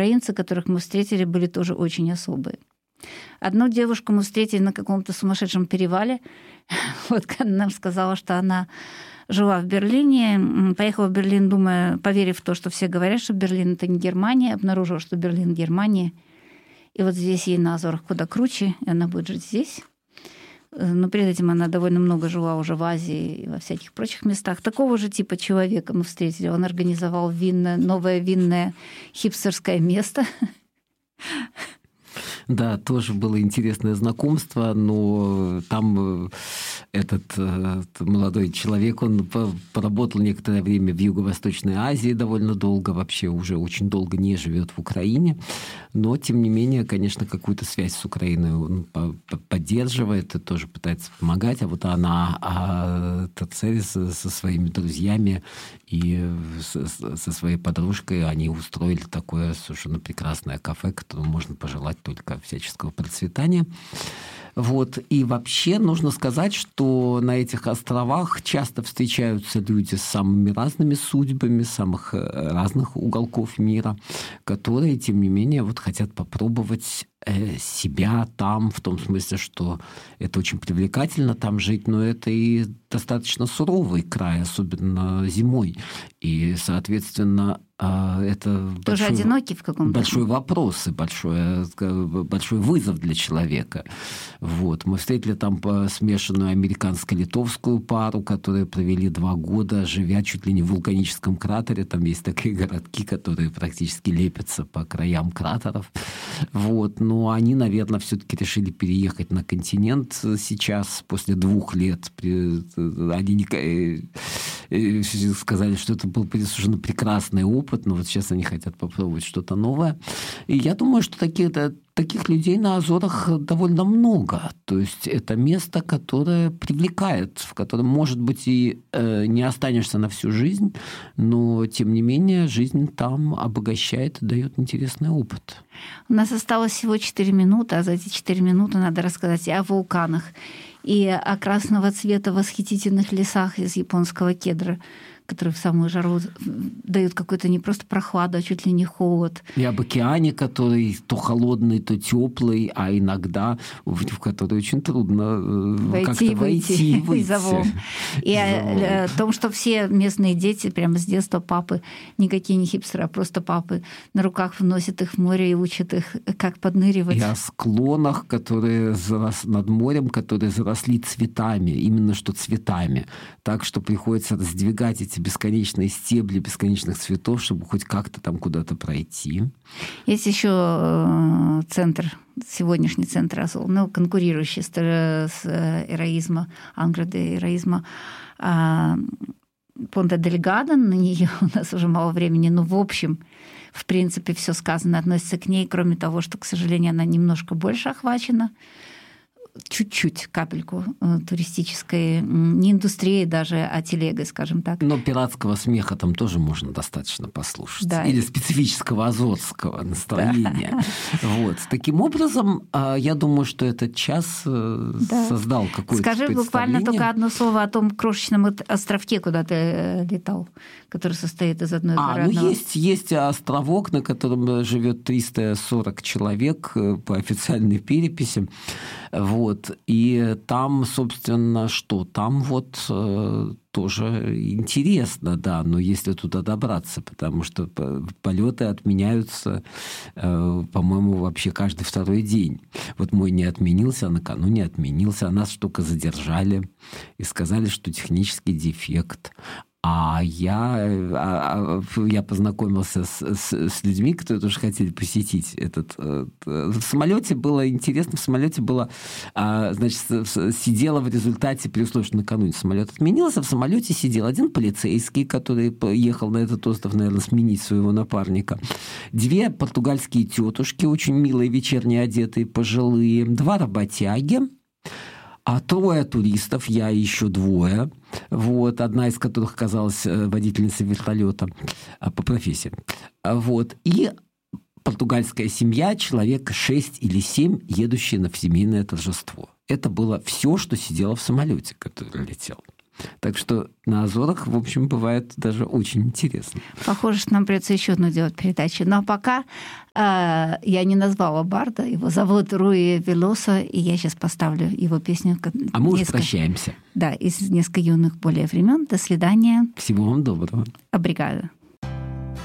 украинцы, которых мы встретили, были тоже очень особые. Одну девушку мы встретили на каком-то сумасшедшем перевале. Вот она нам сказала, что она жила в Берлине, поехала в Берлин, думая, поверив в то, что все говорят, что Берлин — это не Германия, обнаружила, что Берлин — Германия. И вот здесь ей на Азорах куда круче, и она будет жить здесь. Но перед этим она довольно много жила уже в Азии и во всяких прочих местах. Такого же типа человека мы встретили. Он организовал новое винное хипстерское место. Да, тоже было интересное знакомство, но там этот молодой человек, он поработал некоторое время в Юго-Восточной Азии довольно долго, вообще уже очень долго не живет в Украине, но, тем не менее, конечно, какую-то связь с Украиной он поддерживает и тоже пытается помогать, а вот она, Церя со своими друзьями и со своей подружкой, они устроили такое совершенно прекрасное кафе, которому можно пожелать только всяческого процветания. Вот. И вообще нужно сказать, что на этих островах часто встречаются люди с самыми разными судьбами, самых разных уголков мира, которые, тем не менее, вот хотят попробовать себя там, в том смысле, что это очень привлекательно там жить, но это и достаточно суровый край, особенно зимой. И, соответственно, это тоже одинокий в каком-то большой вопрос и большой вызов для человека. Вот. Мы встретили там смешанную американско-литовскую пару, которые провели 2 года, живя чуть ли не в вулканическом кратере. Там есть такие городки, которые практически лепятся по краям кратеров. Вот. Но они, наверное, все-таки решили переехать на континент сейчас, после 2 лет. Они сказали, что это был совершенно прекрасный опыт, но вот сейчас они хотят попробовать что-то новое. И я думаю, что таких людей на Азорах довольно много. То есть это место, которое привлекает, в котором, может быть, и не останешься на всю жизнь, но, тем не менее, жизнь там обогащает и дает интересный опыт. У нас осталось всего 4 минуты, а за эти 4 минуты надо рассказать и о вулканах, и о красного цвета восхитительных лесах из японского кедра, которые в самую жару дают какой-то не просто прохладу, а чуть ли не холод. И об океане, который то холодный, то теплый, а иногда в который очень трудно как-то войти. Из-за волн. И о том, что все местные дети прямо с детства папы, никакие не хипстеры, а просто папы на руках вносят их в море и учат их, как подныривать. И о склонах, которые над морем, которые заросли цветами, именно что цветами. Так что приходится раздвигать эти бесконечные стебли бесконечных цветов, чтобы хоть как-то там куда-то пройти. Есть еще сегодняшний центр Азов, конкурирующий с Эроизма, Ангра де Эроизма, Понта дель Гаден, на нее у нас уже мало времени, но в общем, в принципе, все сказано относится к ней, кроме того, что, к сожалению, она немножко больше охвачена, чуть-чуть, капельку туристической, не индустрии даже, а телегой, скажем так. Но пиратского смеха там тоже можно достаточно послушать. Да. Или специфического азорского настроения. Да. Вот. Таким образом, я думаю, что этот час создал какое-то Скажи представление. Буквально только одно слово о том крошечном островке, куда ты летал, который состоит из одной горы. Есть островок, на котором живет 340 человек по официальной переписи. Вот. И там, собственно, что? Там вот тоже интересно, да, но если туда добраться, потому что полеты отменяются, по-моему, вообще каждый 2-й день. Вот мой не отменился, а накануне отменился, а нас только задержали и сказали, что технический дефект. А я познакомился с людьми, которые тоже хотели посетить этот... В самолете было интересно, в самолете было... Значит, сидела в результате, при условии, что накануне самолет отменился, в самолете сидел один полицейский, который ехал на этот остров, наверное, сменить своего напарника, 2 португальские тетушки, очень милые, вечерние одетые, пожилые, 2 работяги, а 3 туристов, я и еще 2, вот, одна из которых оказалась водительницей вертолета по профессии. Вот, и португальская семья, человек 6 или 7, едущие на семейное торжество. Это было все, что сидело в самолете, который летел. Так что на Азорах, в общем, бывает даже очень интересно. Похоже, что нам придется еще одну делать передачу. Но пока я не назвала барда. Его зовут Руи Велоса, и я сейчас поставлю его песню. А мы уже прощаемся. Да, из несколько юных более времен. До свидания. Всего вам доброго. Обригado.